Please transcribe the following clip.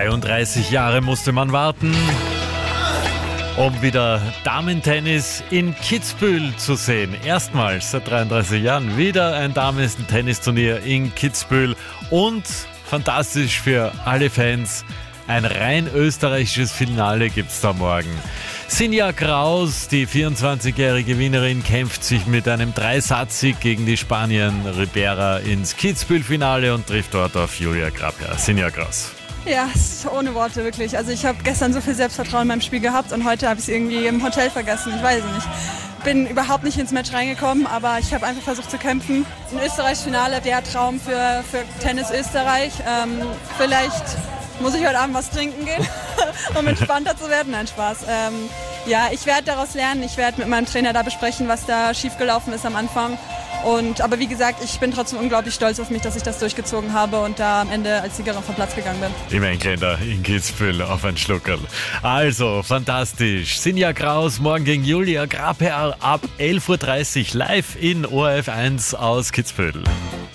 33 Jahre musste man warten, um wieder Damentennis in Kitzbühel zu sehen. Erstmals seit 33 Jahren wieder ein Damen-Tennisturnier in Kitzbühel und fantastisch für alle Fans. Ein rein österreichisches Finale gibt's da morgen. Sinja Kraus, die 24-jährige Gewinnerin, kämpft sich mit einem Dreisatz-Sieg gegen die Spanierin Ribera ins Kitzbühel-Finale und trifft dort auf Julia Grapper. Sinja Kraus. Ja, ohne Worte, wirklich. Also ich habe gestern so viel Selbstvertrauen in meinem Spiel gehabt und heute habe ich es irgendwie im Hotel vergessen. Ich weiß es nicht. Bin überhaupt nicht ins Match reingekommen, aber ich habe einfach versucht zu kämpfen. Ein österreichisches Finale, der Traum für Tennis Österreich. Vielleicht muss ich heute Abend was trinken gehen, um entspannter zu werden. Nein, Spaß. Ja, ich werde daraus lernen. Ich werde mit meinem Trainer da besprechen, was da schiefgelaufen ist am Anfang. Aber wie gesagt, ich bin trotzdem unglaublich stolz auf mich, dass ich das durchgezogen habe und da am Ende als Siegerin vom Platz gegangen bin. Im Engländer in Kitzbühel auf ein Schluckerl. Also, fantastisch. Sinja Kraus morgen gegen Julia Grapper ab 11.30 Uhr live in ORF 1 aus Kitzbühel.